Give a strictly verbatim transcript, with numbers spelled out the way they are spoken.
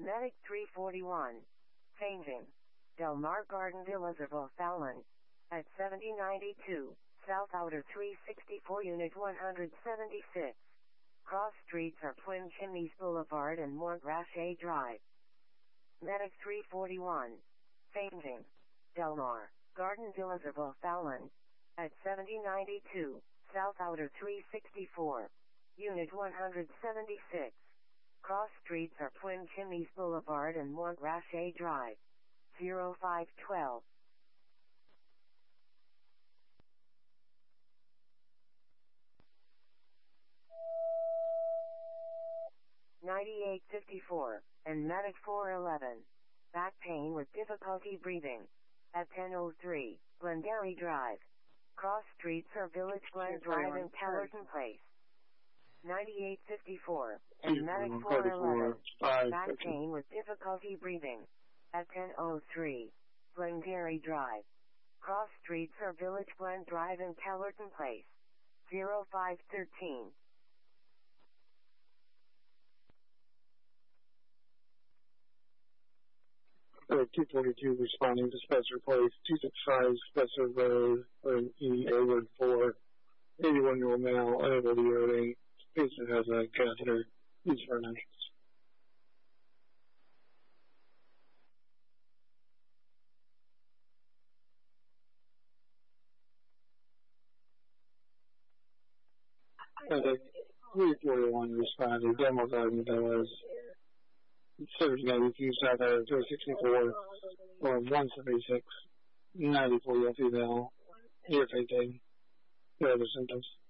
Medic three forty-one. Changing. Del Mar Garden Villas of O'Fallon. At seventy ninety-two, South Outer three sixty-four Unit one seventy-six. Cross streets are Twin Chimneys Boulevard and Montgrache Drive. Medic three forty-one. Changing. Del Mar Garden Villas of O'Fallon. At seventy ninety-two, South Outer three sixty-four. Unit one seventy-six. Cross streets are Twin Chimneys Boulevard and Montgrache Drive. zero five twelve. ninety-eight fifty-four, and Medic four eleven. Back pain with difficulty breathing. At ten oh three, Glengarry Drive. Cross streets are Village Glen Drive and Callerton Place. ninety-eight fifty-four, and Medic four eleven. Back pain with difficulty breathing. At ten oh three, Glengarry Drive. Cross streets are Village Glen Drive and Callerton Place. zero five thirteen. Uh, two forty-two responding to Spencer Place, two sixty-five Spencer Road, or E A Ward four, eighty-one-year-old male, unable to urinate. Patient has a catheter, use for an entrance. Okay, three forty-one responded, Demo Garden Villas, Service ninety-two South Outer three sixty-four, or one seventy-six, ninety-four year old female, ear fainting, no other symptoms.